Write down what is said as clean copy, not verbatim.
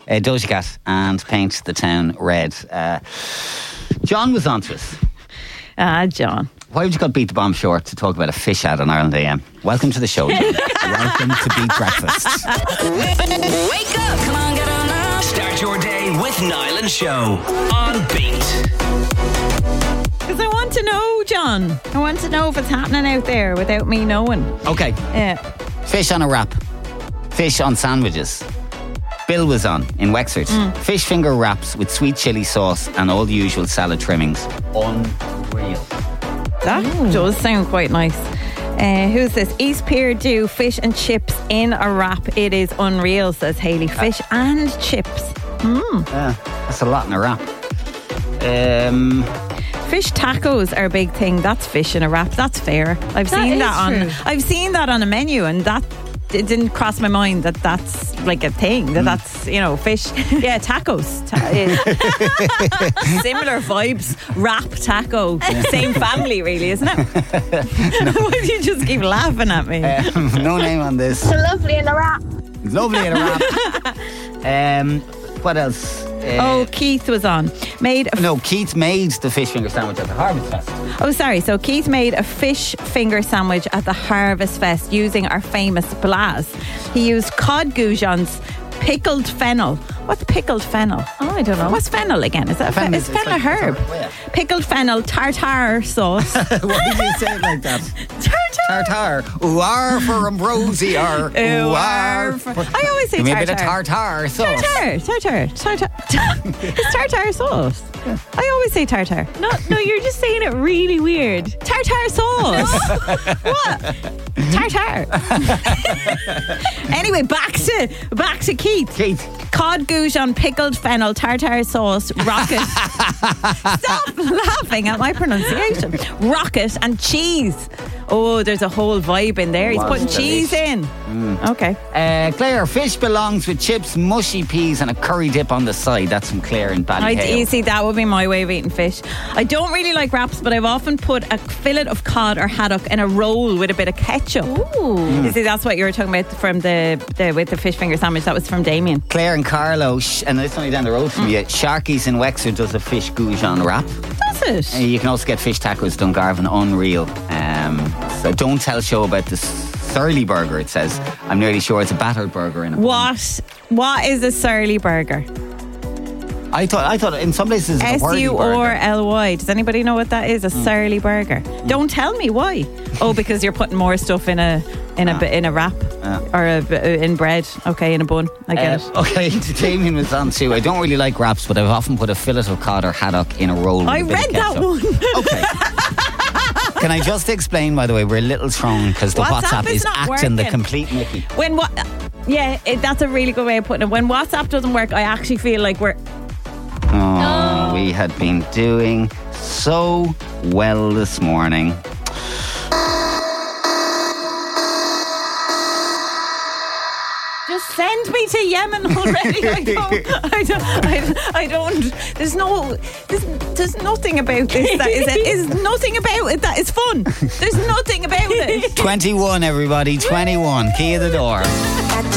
Doja Cat and Paint the Town Red. John was on to us. John. Why would you got Beat the Bomb short to talk about a fish ad on Ireland AM? Welcome to the show, John. Welcome to Beat Breakfast. Wake up! Come on, get on up! Start your day with Niall and Show on Beat. Because I want to know, John. I want to know if it's happening out there without me knowing. Okay. Yeah. Fish on a wrap. Fish on sandwiches. Bill was on in Wexford. Fish finger wraps with sweet chilli sauce and all the usual salad trimmings. Unreal. That does sound quite nice. Who's this? East Pier do fish and chips in a wrap. It is unreal, says Hayley. Fish and chips. Yeah, that's a lot in a wrap. Fish tacos are a big thing. That's fish in a wrap. That's fair. I've seen that on a menu, and that it didn't cross my mind that that's like a thing. That's, you know, fish. Yeah, tacos. Similar vibes. Wrap, taco. Same family, really, isn't it? Why do you just keep laughing at me? No name on this. So lovely in a wrap. Lovely in a wrap. What else? Keith was on. Keith made the fish finger sandwich at the Harvest Fest. Oh, sorry. So Keith made a fish finger sandwich at the Harvest Fest using our famous blaz. He used cod goujons, pickled fennel. What's pickled fennel? Oh, I don't know. What's fennel again? Is that is fennel a herb? Pickled fennel, tartare sauce. Why did you say it like that? Tartare. Ooh, R for Ambrosi, R. Ooh, R for... I always say tartare. Give me a bit of tartare sauce. Tartare. It's tartare sauce. I always say tartare. No, you're just saying it really weird. Tartare sauce. What? Tartare. Anyway, back to Keith. Cod goujon, pickled fennel, tartare sauce, rocket. Stop laughing at my pronunciation. Rocket and cheese. Oh, there's a whole vibe in there. He's putting cheese in. Okay. Claire, fish belongs with chips, mushy peas and a curry dip on the side. That's from Claire in Ballyhale. You see, that would be my way of eating fish. I don't really like wraps, but I've often put a fillet of cod or haddock in a roll with a bit of ketchup. Ooh. You see, that's what you were talking about from with the fish finger sandwich. That was from Damien. Claire and Carlo, and it's only down the road from you. Sharky's in Wexford does a fish goujon wrap. Does it? You can also get fish tacos, Dungarvan, unreal. So don't tell Show about the Surly burger, it says. I'm nearly sure it's a battered burger in a bun. What is a Surly burger? I thought in some places it's a whirly burger. Surly. Does anybody know what that is? A Surly burger. Don't tell me why. Oh, because you're putting more stuff in a wrap or in bread. Okay, in a bun. I get it. Okay, Damien was on too. I don't really like wraps, but I've often put a fillet of cod or haddock in a roll with I a bit read of that ketchup. one. Okay. Can I just explain, by the way, we're a little thrown because the WhatsApp is acting working. the complete Mickey. That's a really good way of putting it. When WhatsApp doesn't work, I actually feel like we're... We had been doing so well this morning. Just send me to Yemen already. I don't. There's nothing about this that is nothing about it that is fun. There's nothing about it. 21, everybody, 21. Key of the door.